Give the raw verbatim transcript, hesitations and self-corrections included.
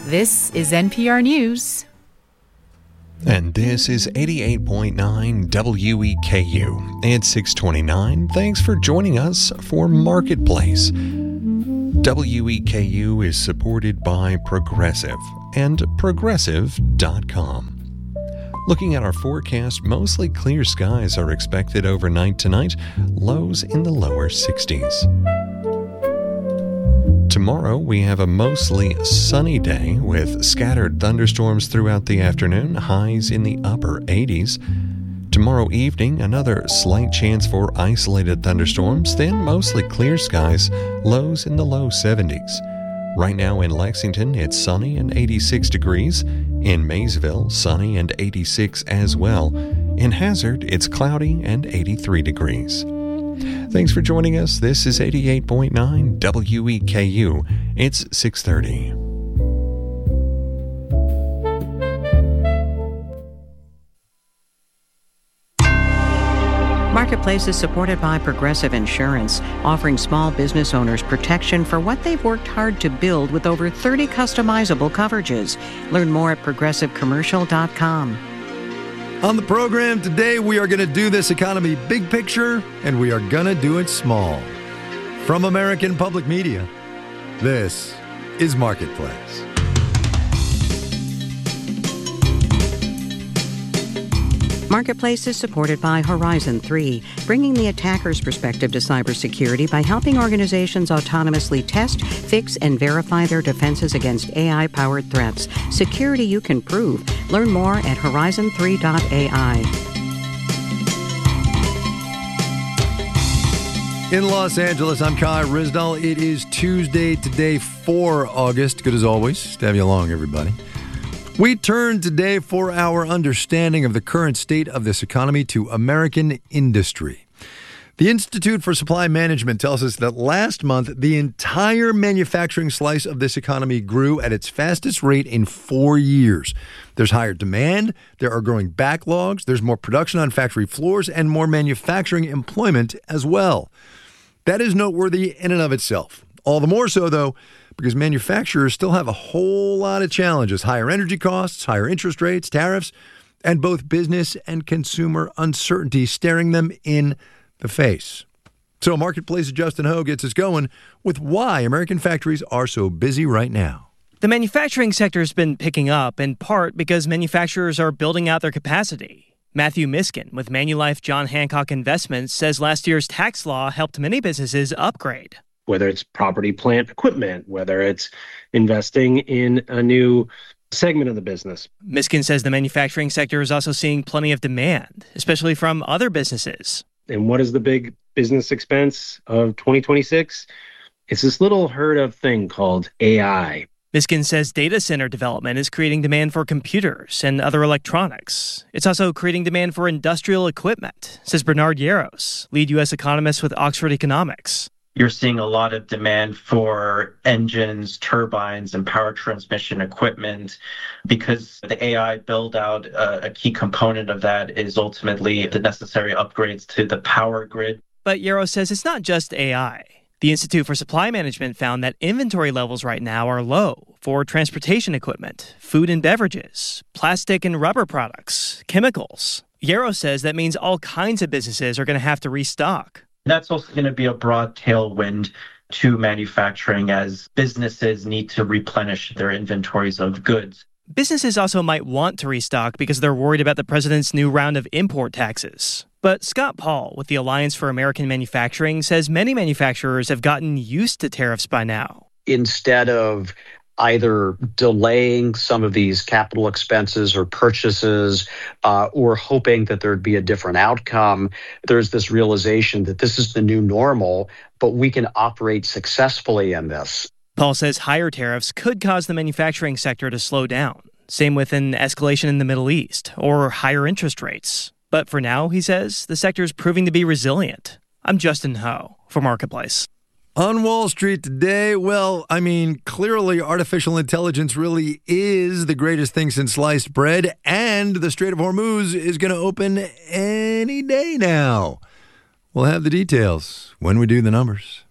This is N P R News. And this is eighty-eight point nine W E K U. It's six twenty-nine. Thanks for joining us for Marketplace. W E K U is supported by Progressive and Progressive dot com. Looking at our forecast, mostly clear skies are expected overnight tonight, lows in the lower sixties. Tomorrow, we have a mostly sunny day with scattered thunderstorms throughout the afternoon, highs in the upper eighties. Tomorrow evening, another slight chance for isolated thunderstorms, then mostly clear skies, lows in the low seventies. Right now in Lexington, it's sunny and eighty-six degrees. In Maysville, sunny and eighty-six as well. In Hazard, it's cloudy and eighty-three degrees. Thanks for joining us. This is eighty-eight point nine W E K U. It's six thirty. Marketplace is supported by Progressive Insurance, offering small business owners protection for what they've worked hard to build with over thirty customizable coverages. Learn more at progressive commercial dot com. On the program today, we are going to do this economy big picture, and we are going to do it small. From American Public Media, this is Marketplace. Marketplace is supported by Horizon three, bringing the attacker's perspective to cybersecurity by helping organizations autonomously test, fix, and verify their defenses against A I-powered threats. Security you can prove. Learn more at horizon three dot A I. In Los Angeles, I'm Kai Rizdal. It is Tuesday today, four August. Good as always to have you along, everybody. We turn today for our understanding of the current state of this economy to American industry. The Institute for Supply Management tells us that last month, the entire manufacturing slice of this economy grew at its fastest rate in four years. There's higher demand, there are growing backlogs, there's more production on factory floors, and more manufacturing employment as well. That is noteworthy in and of itself. All the more so, though, because manufacturers still have a whole lot of challenges. Higher energy costs, higher interest rates, tariffs, and both business and consumer uncertainty staring them in the face. So Marketplace's Justin Ho gets us going with why American factories are so busy right now. The manufacturing sector has been picking up in part because manufacturers are building out their capacity. Matthew Miskin with Manulife John Hancock Investments says last year's tax law helped many businesses upgrade. Whether it's property, plant, equipment, whether it's investing in a new segment of the business. Miskin says the manufacturing sector is also seeing plenty of demand, especially from other businesses. And what is the big business expense of twenty twenty-six? It's this little heard of thing called A I. Miskin says data center development is creating demand for computers and other electronics. It's also creating demand for industrial equipment, says Bernard Yaros, lead U S economist with Oxford Economics. You're seeing a lot of demand for engines, turbines, and power transmission equipment because the A I build-out, uh, a key component of that is ultimately the necessary upgrades to the power grid. But Yarrow says it's not just A I. The Institute for Supply Management found that inventory levels right now are low for transportation equipment, food and beverages, plastic and rubber products, chemicals. Yarrow says that means all kinds of businesses are going to have to restock. That's also going to be a broad tailwind to manufacturing as businesses need to replenish their inventories of goods. Businesses also might want to restock because they're worried about the president's new round of import taxes. But Scott Paul with the Alliance for American Manufacturing says many manufacturers have gotten used to tariffs by now. Instead of either delaying some of these capital expenses or purchases uh, or hoping that there'd be a different outcome, there's this realization that this is the new normal, but we can operate successfully in this. Paul says higher tariffs could cause the manufacturing sector to slow down. Same with an escalation in the Middle East or higher interest rates. But for now, he says, the sector is proving to be resilient. I'm Justin Ho for Marketplace. On Wall Street today, well, I mean, clearly artificial intelligence really is the greatest thing since sliced bread, and the Strait of Hormuz is going to open any day now. We'll have the details when we do the numbers.